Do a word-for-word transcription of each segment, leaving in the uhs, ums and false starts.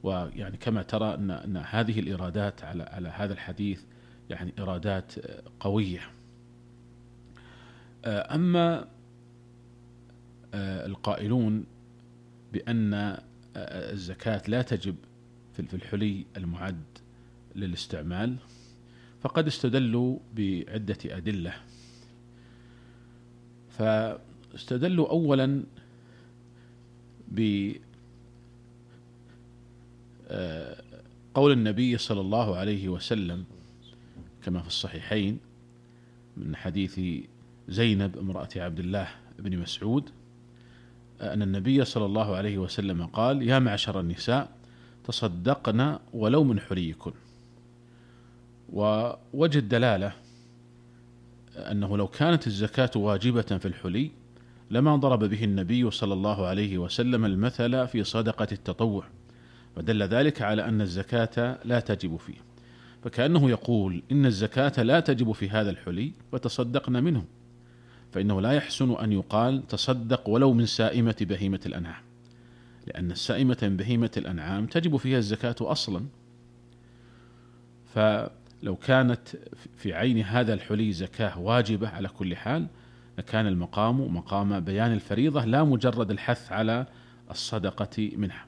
ويعني كما ترى أن, أن هذه الإيرادات على, على هذا الحديث يعني إيرادات قوية. أما القائلون بأن الزكاة لا تجب في الحلي المعد للاستعمال فقد استدلوا بعدة أدلة. فاستدلوا أولا بقول النبي صلى الله عليه وسلم كما في الصحيحين من حديث زينب امرأة عبد الله بن مسعود أن النبي صلى الله عليه وسلم قال: يا معشر النساء تصدقن ولو من حليكن. ووجه الدلالة أنه لو كانت الزكاة واجبة في الحلي لما ضرب به النبي صلى الله عليه وسلم المثل في صدقة التطوع، فدل ذلك على أن الزكاة لا تجب فيه، فكأنه يقول إن الزكاة لا تجب في هذا الحلي وتصدقن منه، فإنه لا يحسن أن يقال تصدق ولو من سائمة بهيمة الأنعام، لأن السائمة من بهيمة الأنعام تجب فيها الزكاة أصلا. فلو كانت في عين هذا الحلي زكاة واجبة على كل حال لكان المقام مقام بيان الفريضة لا مجرد الحث على الصدقة منها.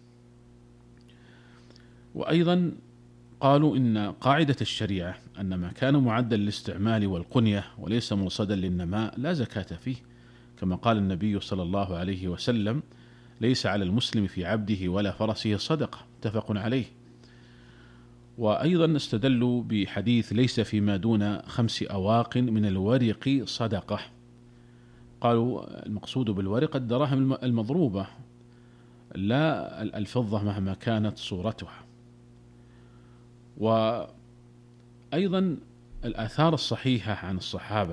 وأيضا قالوا إن قاعدة الشريعة أن ما كان معدا للاستعمال والقنية وليس مرصدا للنماء لا زكاة فيه، كما قال النبي صلى الله عليه وسلم: ليس على المسلم في عبده ولا فرسه صدقة، متفق عليه. وأيضا استدلوا بحديث: ليس فيما دون خمس أواق من الورق صدقة. قالوا المقصود بالورق الدراهم المضروبة لا الفضة مهما كانت صورتها. وأيضا الآثار الصحيحة عن الصحابة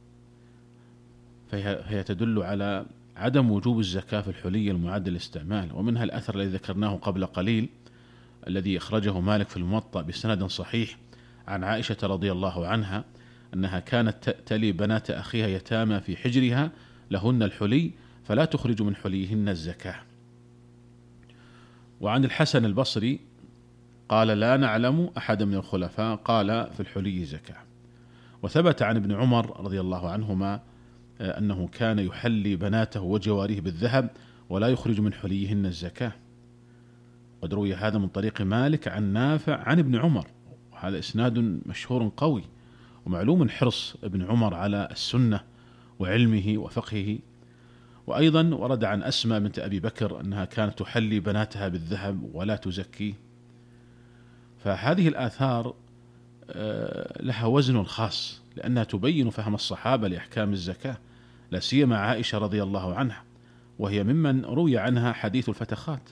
فهي تدل على عدم وجوب الزكاة في الحلي المعد للاستعمال، ومنها الأثر الذي ذكرناه قبل قليل الذي أخرجه مالك في الموطأ بسند صحيح عن عائشة رضي الله عنها أنها كانت تلي بنات أخيها يتامى في حجرها لهن الحلي فلا تخرج من حليهن الزكاة. وعن الحسن البصري قال: لا نعلم أحد من الخلفاء قال في الحلي زكاة. وثبت عن ابن عمر رضي الله عنهما أنه كان يحلي بناته وجواريه بالذهب ولا يخرج من حليهن الزكاة. قد روي هذا من طريق مالك عن نافع عن ابن عمر، وهذا إسناد مشهور قوي، ومعلوم حرص ابن عمر على السنة وعلمه وفقهه. وأيضا ورد عن أسماء بنت أبي بكر أنها كانت تحلي بناتها بالذهب ولا تزكي. فهذه الآثار لها وزن خاص لأنها تبين فهم الصحابة لأحكام الزكاة، لا سيما عائشة رضي الله عنها، وهي ممن روي عنها حديث الفتخات.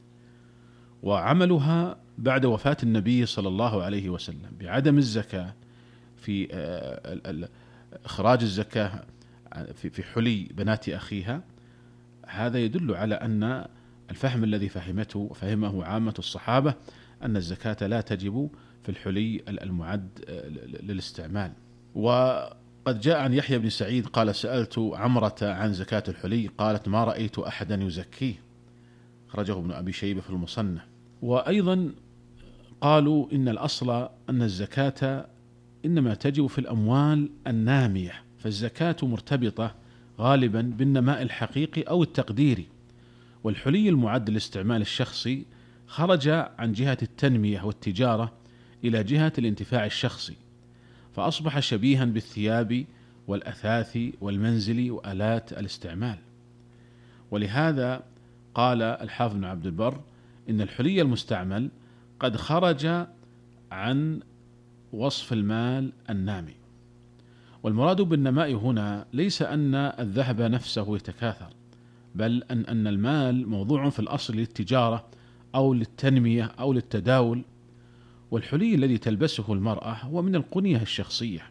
وعملها بعد وفاة النبي صلى الله عليه وسلم بعدم الزكاة في إخراج الزكاة في حلي بنات أخيها، هذا يدل على أن الفهم الذي فهمته فهمه عامة الصحابة أن الزكاة لا تجب في الحلي المعد للاستعمال. وقد جاء عن يحيى بن سعيد قال: سألت عمرة عن زكاة الحلي قالت: ما رأيت أحدا يزكيه، خرجه ابن أبي شيبة في المصنف. وأيضا قالوا إن الأصل أن الزكاة إنما تجب في الأموال النامية، فالزكاة مرتبطة غالبا بالنماء الحقيقي أو التقديري، والحلي المعد للاستعمال الشخصي خرج عن جهة التنمية والتجارة إلى جهة الانتفاع الشخصي، فأصبح شبيها بالثياب والأثاث والمنزل وآلات الاستعمال. ولهذا قال الحافظ بن عبد البر إن الحلي المستعمل قد خرج عن وصف المال النامي. والمراد بالنماء هنا ليس أن الذهب نفسه يتكاثر، بل أن أن المال موضوع في الأصل للتجارة أو للتنمية أو للتداول. والحلي الذي تلبسه المرأة هو من القنية الشخصية.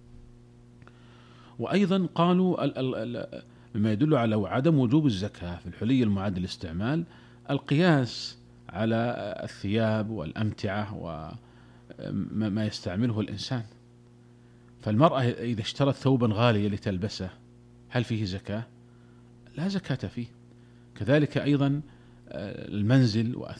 وأيضا قالوا مما يدل على عدم وجوب الزكاة في الحلي المعد للاستعمال القياس على الثياب والأمتعة وما يستعمله الإنسان. فالمرأة إذا اشترت ثوبا غاليا لتلبسه هل فيه زكاة؟ لا زكاة فيه. كذلك أيضا المنزل